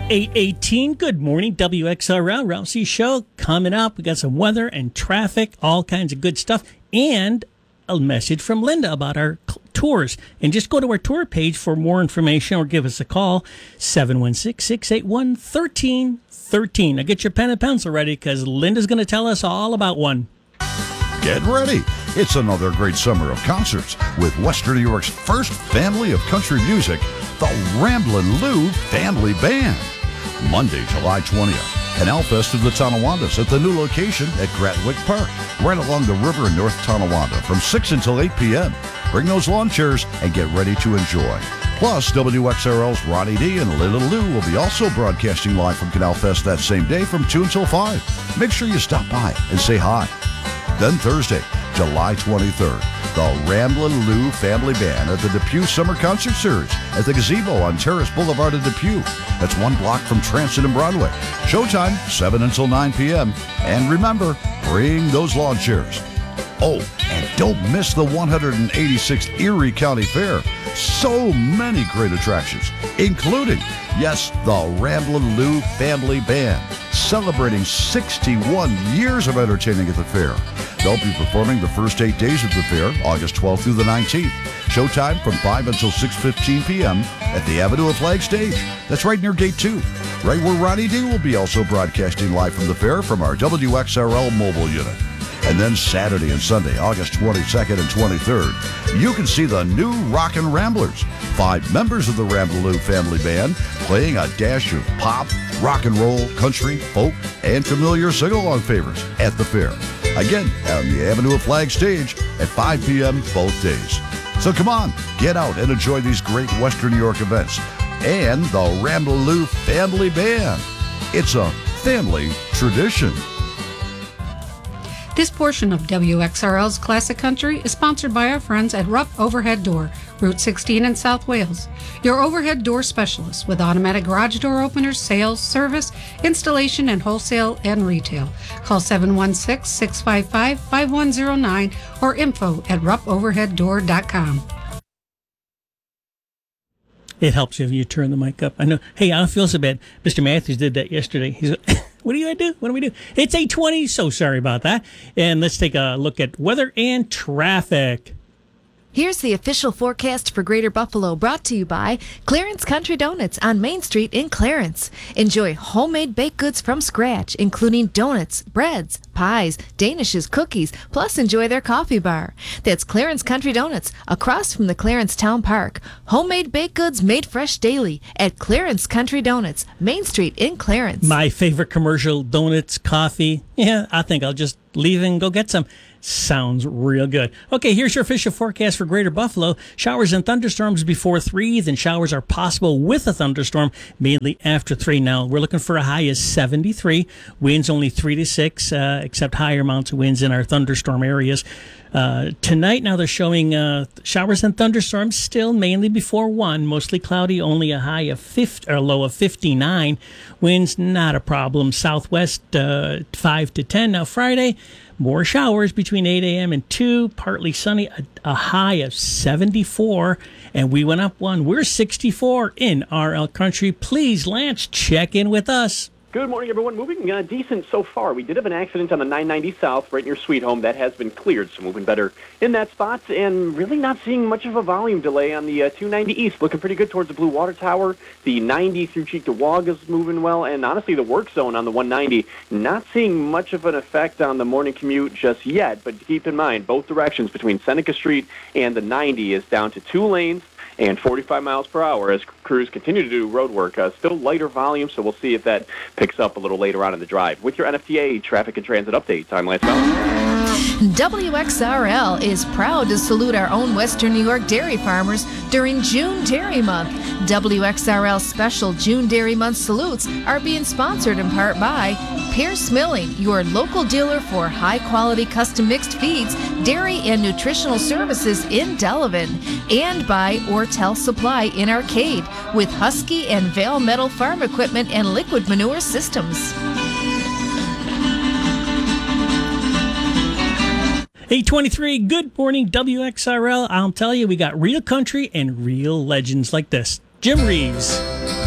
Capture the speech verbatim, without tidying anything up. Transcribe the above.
eight eighteen, good morning, W X R L, Ralph C. Show coming up. We got some weather and traffic, all kinds of good stuff, and a message from Linda about our tours. And just go to our tour page for more information or give us a call, seven one six, six eight one, one three one three. Now get your pen and pencil ready because Linda's going to tell us all about one. Get ready. It's another great summer of concerts with Western New York's first family of country music, the Ramblin' Lou Family Band. Monday, July twentieth, Canal Fest of the Tonawandas at the new location at Gratwick Park, right along the river in North Tonawanda from six until eight p.m. Bring those lawn chairs and get ready to enjoy. Plus, W X R L's Ronnie D and Little Lou will be also broadcasting live from Canal Fest that same day from two until five. Make sure you stop by and say hi. Then Thursday, July twenty-third, the Ramblin' Lou Family Band at the Depew Summer Concert Series at the Gazebo on Terrace Boulevard in Depew. That's one block from Transit and Broadway. Showtime, seven until nine p.m. And remember, bring those lawn chairs. Oh, and don't miss the one hundred eighty-sixth Erie County Fair. So many great attractions, including, yes, the Ramblin' Lou Family Band, celebrating sixty-one years of entertaining at the fair. They'll be performing the first eight days of the fair, August twelfth through the nineteenth. Showtime from five until six fifteen p.m. at the Avenue of Flag Stage. That's right near Gate two, right where Ronnie D will be also broadcasting live from the fair from our W X R L mobile unit. And then Saturday and Sunday, August twenty-second and twenty-third, you can see the new Rockin' Ramblers, five members of the Ramblin' Lou Family Band playing a dash of pop, rock and roll, country, folk, and familiar sing-along favorites at the fair. Again, on the Avenue of Flag Stage at five p.m. both days. So come on, get out and enjoy these great Western New York events. And the Ramblin' Lou Family Band. It's a family tradition. This portion of W X R L's Classic Country is sponsored by our friends at Rupp Overhead Door, Route sixteen in South Wales. Your overhead door specialist with automatic garage door openers, sales, service, installation, and wholesale and retail. Call seven one six, six five five, five one zero nine or info at rupp overhead door dot com. It helps if you turn the mic up. I know. Hey, I don't feel so bad. Mister Matthews did that yesterday. He's what do you do? What do we do? It's eight twenty, so sorry about that. And let's take a look at weather and traffic. Here's the official forecast for Greater Buffalo, brought to you by Clarence Country Donuts on Main Street in Clarence. Enjoy homemade baked goods from scratch, including donuts, breads, pies, danishes, cookies, plus enjoy their coffee bar. That's Clarence Country Donuts, across from the Clarence Town Park. Homemade baked goods made fresh daily at Clarence Country Donuts, Main Street in Clarence. My favorite commercial, donuts, coffee. Yeah, I think I'll just leave and go get some. Sounds real good. Okay, here's your official forecast for Greater Buffalo. Showers and thunderstorms before three, then showers are possible with a thunderstorm mainly after three. Now, we're looking for a high of seventy-three. Winds only three to six, uh, except higher amounts of winds in our thunderstorm areas. Uh, tonight, now they're showing uh, showers and thunderstorms still mainly before one. Mostly cloudy, only a high of fifty, or a low of fifty-nine. Winds, not a problem. Southwest, uh, five to ten. Now, Friday, more showers between eight a.m. and two. Partly sunny, a, a high of seventy-four. And we went up one. We're sixty-four in R L Country. Please, Lance, check in with us. Good morning, everyone. Moving uh, decent so far. We did have an accident on the nine ninety South right near Sweet Home. That has been cleared, so moving better in that spot. And really not seeing much of a volume delay on the uh, two ninety East. Looking pretty good towards the Blue Water Tower. The ninety through Cheektowaga is moving well. And honestly, the work zone on the one ninety, not seeing much of an effect on the morning commute just yet. But keep in mind, both directions between Seneca Street and the ninety is down to two lanes and forty-five miles per hour as crews continue to do road work. Uh, still lighter volume, so we'll see if that picks up a little later on in the drive. With your N F T A traffic and transit update, I'm Lance Bell. W X R L is proud to salute our own Western New York dairy farmers during June Dairy Month. W X R L special June Dairy Month salutes are being sponsored in part by Pierce Milling, your local dealer for high-quality custom-mixed feeds, dairy, and nutritional services in Delavan, and by Ortel Supply in Arcade, with Husky and Vale Metal farm equipment and liquid manure systems. eight twenty-three, good morning, W X R L. I'll tell you, we got real country and real legends like this. Jim Reeves.